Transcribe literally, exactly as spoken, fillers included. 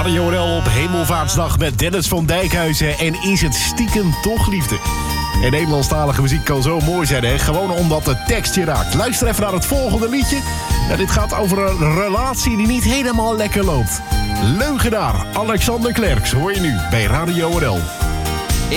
Radio N L op Hemelvaartsdag met Dennis van Dijkhuizen. En is het stiekem toch liefde? En Nederlandstalige muziek kan zo mooi zijn, hè? Gewoon omdat de tekst je raakt. Luister even naar het volgende liedje. Ja, dit gaat over een relatie die niet helemaal lekker loopt. Leugenaar Alexander Klerks hoor je nu bij Radio N L.